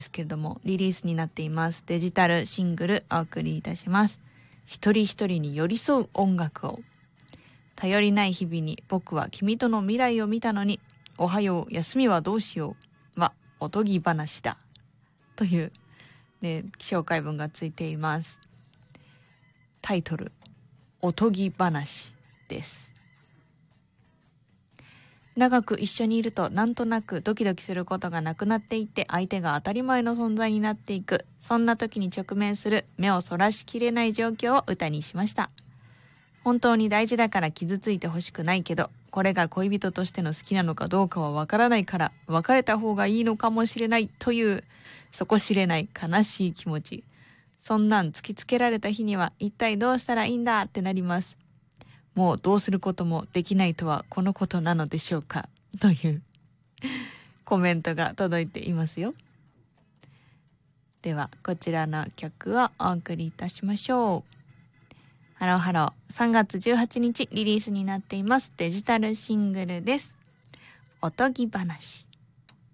ですけれども、リリースになっています。デジタルシングルお送りいたします。一人一人に寄り添う音楽を。頼りない日々に僕は君との未来を見たのに、おはよう、休みはどうしようはおとぎ話だ。という、ね、紹介文がついています。タイトル、おとぎ話です。長く一緒にいるとなんとなくドキドキすることがなくなっていって相手が当たり前の存在になっていく。そんな時に直面する目をそらしきれない状況を歌にしました。本当に大事だから傷ついてほしくないけど、これが恋人としての好きなのかどうかはわからないから別れた方がいいのかもしれないという底知れない悲しい気持ち。そんなん突きつけられた日には一体どうしたらいいんだってなります。もうどうすることもできないとはこのことなのでしょうかというコメントが届いていますよ。ではこちらの曲をお送りいたしましょう。ハローハロー、3月18日リリースになっています。デジタルシングルです。おとぎ話。